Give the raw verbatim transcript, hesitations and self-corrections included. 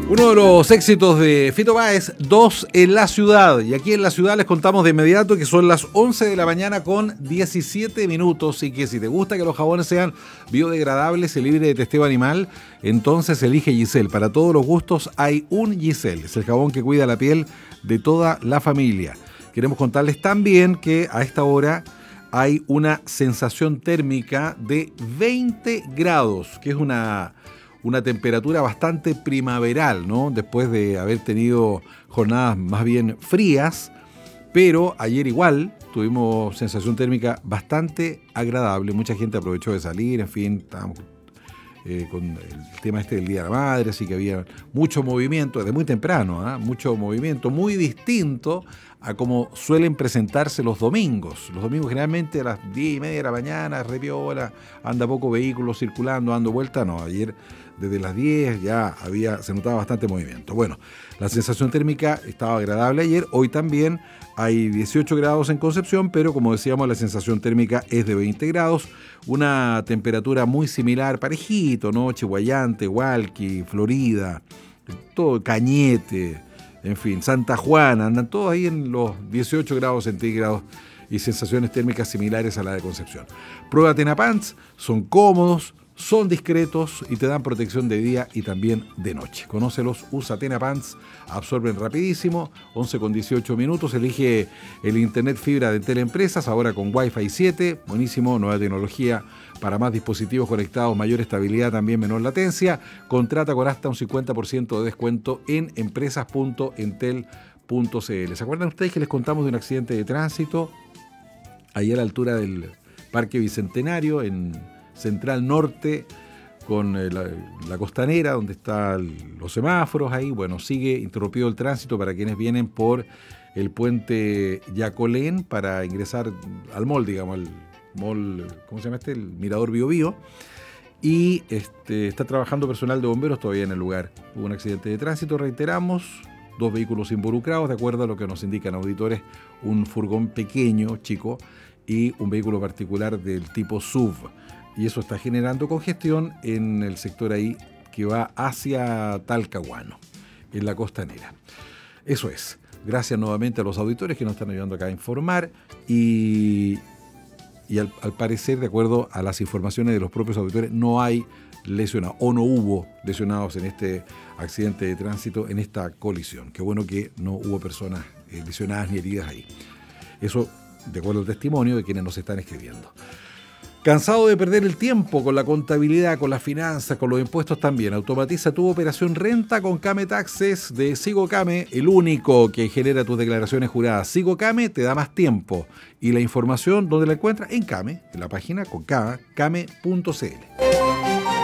Uno de los éxitos de Fito Páez, Dos en la Ciudad. Y aquí en la ciudad les contamos de inmediato que son las once de la mañana con diecisiete minutos y que si te gusta que los jabones sean biodegradables y libres de testeo animal, entonces elige Giselle. Para todos los gustos hay un Giselle. Es el jabón que cuida la piel de toda la familia. Queremos contarles también que a esta hora hay una sensación térmica de veinte grados, que es una... una temperatura bastante primaveral, ¿no? Después de haber tenido jornadas más bien frías, pero ayer igual tuvimos sensación térmica bastante agradable. Mucha gente aprovechó de salir, en fin, estábamos eh, con el tema este del Día de la Madre, así que había mucho movimiento, desde muy temprano, ¿eh? Mucho movimiento, muy distinto a como suelen presentarse los domingos. Los domingos generalmente a las diez y media de la mañana, repiola, anda poco vehículos circulando, dando vuelta. No, ayer desde las diez ya había, se notaba bastante movimiento. Bueno, la sensación térmica estaba agradable ayer, hoy también hay dieciocho grados en Concepción, pero como decíamos la sensación térmica es de veinte grados, una temperatura muy similar, parejito, ¿no? Chihuayante, Hualqui, Florida, todo Cañete, en fin, Santa Juana, andan todos ahí en los dieciocho grados centígrados y sensaciones térmicas similares a la de Concepción. Prueba Tenapants, son cómodos, son discretos y te dan protección de día y también de noche. Conócelos, usa Tenapants, absorben rapidísimo, once con dieciocho minutos, elige el internet fibra de Teleempresas, ahora con Wi-Fi siete, buenísimo, nueva tecnología para más dispositivos conectados, mayor estabilidad, también menor latencia. Contrata con hasta un cincuenta por ciento de descuento en empresas punto entel punto c l. ¿Se acuerdan ustedes que les contamos de un accidente de tránsito ahí a la altura del Parque Bicentenario, en Central Norte, con la, la costanera, donde están los semáforos ahí? Bueno, sigue interrumpido el tránsito para quienes vienen por el puente Yacolén para ingresar al mall, digamos, al mall, ¿cómo se llama este? El Mirador Bío Bío. Y este, está trabajando personal de bomberos todavía en el lugar. Hubo un accidente de tránsito, reiteramos, dos vehículos involucrados, de acuerdo a lo que nos indican auditores, un furgón pequeño, chico, y un vehículo particular del tipo S U V. Y eso está generando congestión en el sector ahí que va hacia Talcahuano, en la costanera. Eso es. Gracias nuevamente a los auditores que nos están ayudando acá a informar y, y al, al parecer, de acuerdo a las informaciones de los propios auditores, no hay lesionados o no hubo lesionados en este accidente de tránsito, en esta colisión. Qué bueno que no hubo personas eh, lesionadas ni heridas ahí. Eso de acuerdo al testimonio de quienes nos están escribiendo. ¿Cansado de perder el tiempo con la contabilidad, con las finanzas, con los impuestos también? Automatiza tu operación renta con Came Taxes de SigoCame, el único que genera tus declaraciones juradas. SigoCame te da más tiempo y la información, ¿dónde la encuentras? En Came, en la página con K, came punto c l.